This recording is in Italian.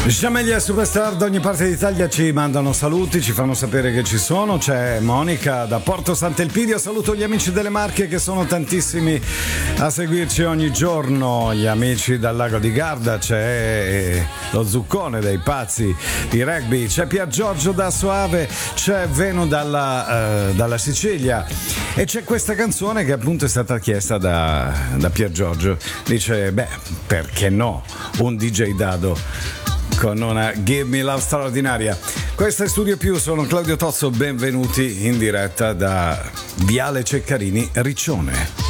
Giamelia Superstar da ogni parte d'Italia ci mandano saluti, ci fanno sapere che ci sono. C'è Monica da Porto Sant'Elpidio, saluto gli amici delle Marche che sono tantissimi a seguirci ogni giorno, gli amici dal Lago di Garda, c'è lo Zuccone dei Pazzi di Rugby, c'è Pier Giorgio da Soave, c'è Venu dalla Sicilia e c'è questa canzone che appunto è stata chiesta da Pier Giorgio. Dice, perché no, un DJ Dado con una Give Me Love straordinaria. Questo è Studio Più, sono Claudio Tozzo, benvenuti in diretta da Viale Ceccarini, Riccione.